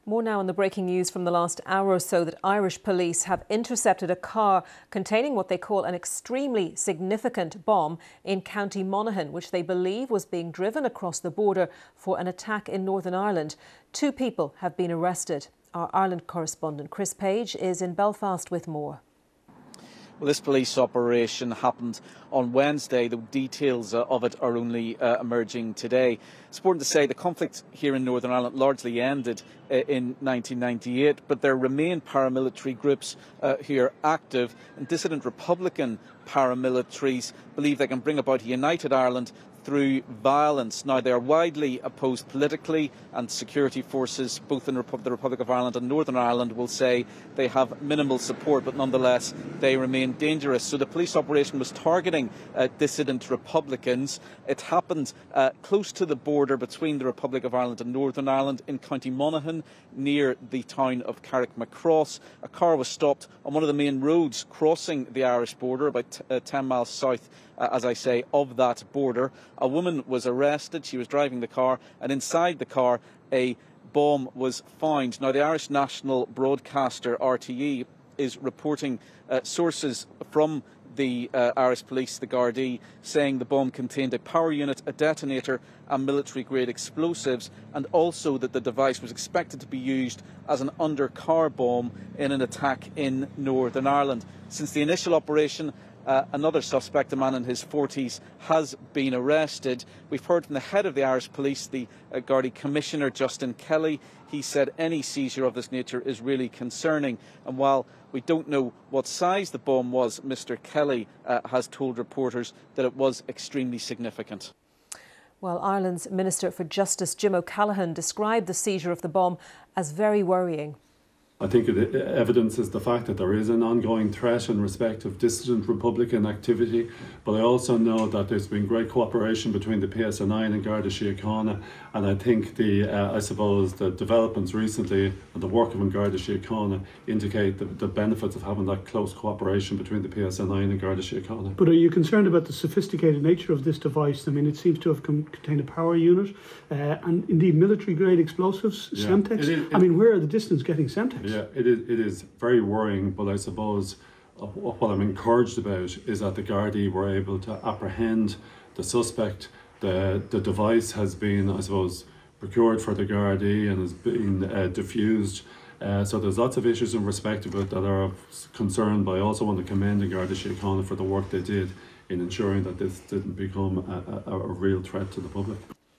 More now on the breaking news from the last hour or so that Irish police have intercepted a car containing what they call an extremely significant bomb in County Monaghan, which they believe was being driven across the border for an attack in Northern Ireland. 2 people have been arrested. Our Ireland correspondent Chris Page is in Belfast with more. Well, this police operation happened on Wednesday. The details of it are only emerging today. It's important to say the conflict here in Northern Ireland largely ended in 1998, but there remain paramilitary groups here active, and dissident Republican paramilitaries believe they can bring about a united Ireland through violence. Now, they are widely opposed politically, and security forces, both in the Republic of Ireland and Northern Ireland, will say they have minimal support, but nonetheless they remain dangerous. So the police operation was targeting dissident Republicans. It happened close to the border between the Republic of Ireland and Northern Ireland in County Monaghan, near the town of Carrickmacross. A car was stopped on one of the main roads crossing the Irish border, about 10 miles south, as I say, of that border. A woman was arrested. She was driving the car, and inside the car a bomb was found. Now, the Irish national broadcaster RTE is reporting sources from the Irish police, the Gardaí, saying the bomb contained a power unit, a detonator and military-grade explosives, and also that the device was expected to be used as an under-car bomb in an attack in Northern Ireland. Since the initial operation, another suspect, a man in his 40s, has been arrested. We've heard from the head of the Irish Police, the Gardaí Commissioner, Justin Kelly. He said any seizure of this nature is really concerning. And while we don't know what size the bomb was, Mr. Kelly has told reporters that it was extremely significant. Well, Ireland's Minister for Justice, Jim O'Callaghan, described the seizure of the bomb as very worrying. I think it evidences the fact that there is an ongoing threat in respect of dissident Republican activity, but I also know that there's been great cooperation between the PSNI and Garda Síochána, and I think I suppose the developments recently and the work of Garda Síochána indicate the benefits of having that close cooperation between the PSNI and Garda Síochána. But are you concerned about the sophisticated nature of this device? I mean, it seems to have contained a power unit and indeed military-grade explosives, yeah. Semtex. I mean, where are the dissidents getting Semtex? Yeah, it is very worrying, but I suppose what I'm encouraged about is that the Gardaí were able to apprehend the suspect. The device has been, I suppose, procured for the Gardaí and has been diffused. So there's lots of issues in respect of it that are of concern, but I also want to commend the Garda Síochána for the work they did in ensuring that this didn't become a real threat to the public.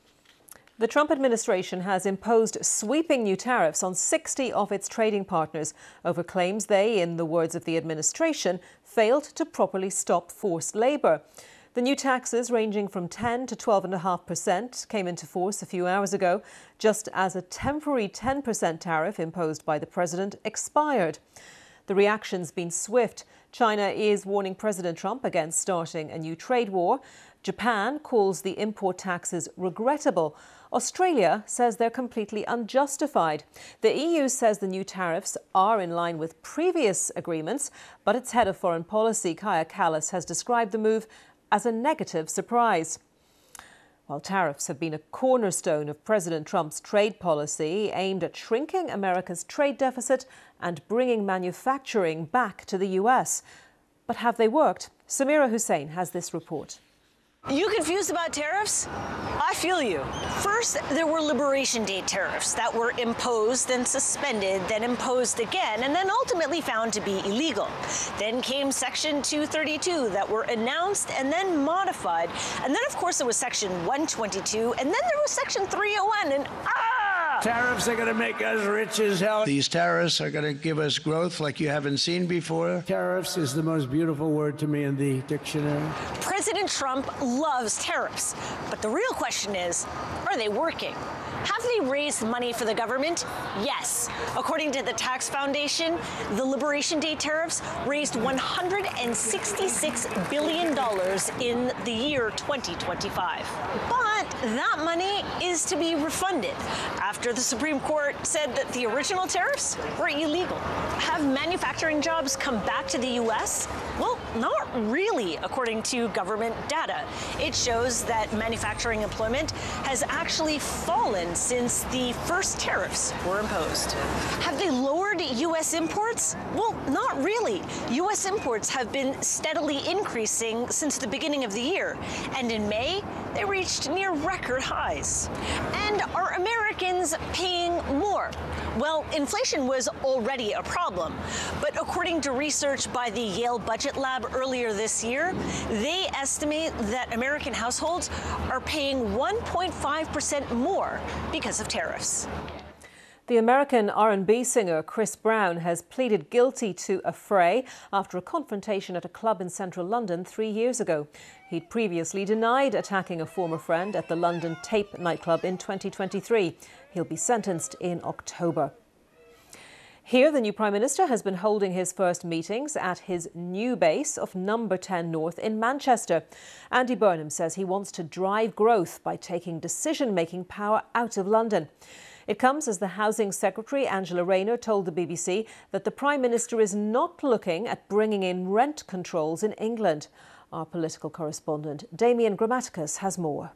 The Trump administration has imposed sweeping new tariffs on 60 of its trading partners over claims they, in the words of the administration, failed to properly stop forced labour. The new taxes, ranging from 10 to 12.5%, came into force a few hours ago, just as a temporary 10% tariff imposed by the president expired. The reaction's been swift. China is warning President Trump against starting a new trade war. Japan calls the import taxes regrettable. Australia says they're completely unjustified. The EU says the new tariffs are in line with previous agreements, but its head of foreign policy, Kaja Kallas, has described the move as a negative surprise. While tariffs have been a cornerstone of President Trump's trade policy aimed at shrinking America's trade deficit and bringing manufacturing back to the US. But have they worked? Samira Hussein has this report. You confused about tariffs? I feel you. First, there were Liberation Day tariffs that were imposed, then suspended, then imposed again, and then ultimately found to be illegal. Then came Section 232 that were announced and then modified. And then, of course, there was Section 122, and then there was Section 301, and tariffs are going to make us rich as hell. These tariffs are going to give us growth like you haven't seen before. Tariffs is the most beautiful word to me in the dictionary. President Trump loves tariffs, but the real question is, are they working? Have they raised money for the government? Yes. According to the Tax Foundation, the Liberation Day tariffs raised $166 billion in the year 2025. But that money is to be refunded after the Supreme Court said that the original tariffs were illegal. Have manufacturing jobs come back to the U.S.? Well, not really, according to government data. It shows that manufacturing employment has actually fallen since the first tariffs were imposed. Have they lowered U.S. imports? Well, not really. U.S. imports have been steadily increasing since the beginning of the year, and in May, they reached near record highs. And are Americans paying more? Well, inflation was already a problem, but according to research by the Yale Budget Lab earlier this year, they estimate that American households are paying 1.5% more because of tariffs. The American R&B singer Chris Brown has pleaded guilty to a fray after a confrontation at a club in central London 3 years ago. He'd previously denied attacking a former friend at the London Tape nightclub in 2023. He'll be sentenced in October. Here, the new Prime Minister has been holding his first meetings at his new base of Number 10 North in Manchester. Andy Burnham says he wants to drive growth by taking decision-making power out of London. It comes as the Housing Secretary, Angela Rayner, told the BBC that the Prime Minister is not looking at bringing in rent controls in England. Our political correspondent, Damien Grammaticus, has more.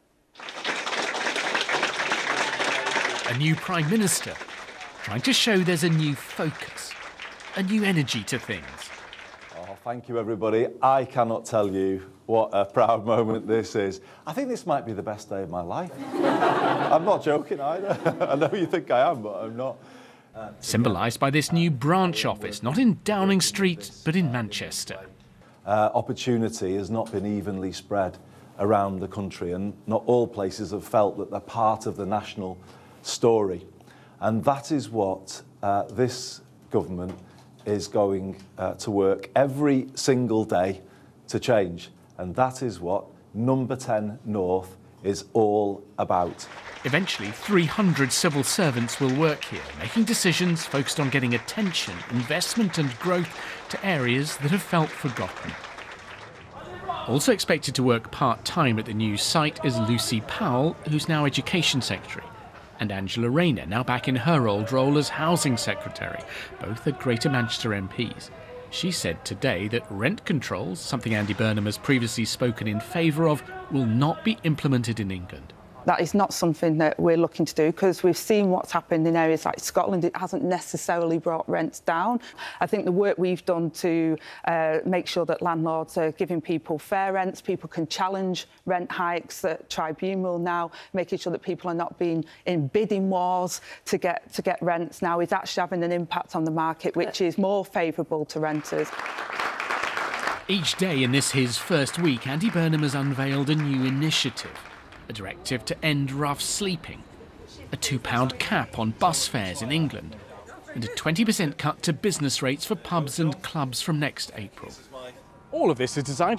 A new Prime Minister trying to show there's a new focus, a new energy to things. Oh, thank you, everybody. I cannot tell you what a proud moment this is. I think this might be the best day of my life. I'm not joking either. I know you think I am, but I'm not. Symbolised by this new branch office, not in Downing Street, but in Manchester. Opportunity has not been evenly spread around the country, and not all places have felt that they're part of the national story. And that is what this government is going to work every single day to change. And that is what Number 10 North is all about. Eventually, 300 civil servants will work here, making decisions focused on getting attention, investment and growth to areas that have felt forgotten. Also expected to work part-time at the new site is Lucy Powell, who's now Education Secretary, and Angela Rayner, now back in her old role as Housing Secretary, both are Greater Manchester MPs. She said today that rent controls, something Andy Burnham has previously spoken in favour of, will not be implemented in England. That is not something that we're looking to do, because we've seen what's happened in areas like Scotland. It hasn't necessarily brought rents down. I think the work we've done to make sure that landlords are giving people fair rents, people can challenge rent hikes at tribunal now, making sure that people are not being in bidding wars to get rents now is actually having an impact on the market, which is more favourable to renters. Each day in this his first week, Andy Burnham has unveiled a new initiative. A directive to end rough sleeping, a £2 cap on bus fares in England, and a 20% cut to business rates for pubs and clubs from next April. All of this is designed